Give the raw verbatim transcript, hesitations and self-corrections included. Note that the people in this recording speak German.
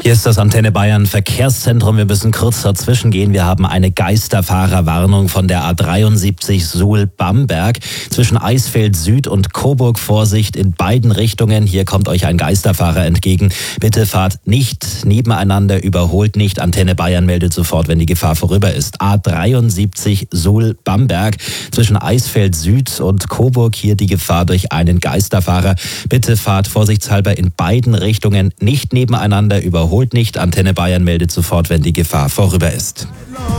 Hier ist das Antenne Bayern Verkehrszentrum. Wir müssen kurz dazwischen gehen. Wir haben eine Geisterfahrerwarnung von der A dreiundsiebzig Suhl-Bamberg. Zwischen Eisfeld Süd und Coburg Vorsicht in beiden Richtungen. Hier kommt euch ein Geisterfahrer entgegen. Bitte fahrt nicht nebeneinander, überholt nicht. Antenne Bayern meldet sofort, wenn die Gefahr vorüber ist. A dreiundsiebzig Suhl-Bamberg. Zwischen Eisfeld Süd und Coburg hier die Gefahr durch einen Geisterfahrer. Bitte fahrt vorsichtshalber in beiden Richtungen, nicht nebeneinander, überholt nicht. Antenne Bayern meldet sofort, wenn die Gefahr vorüber ist.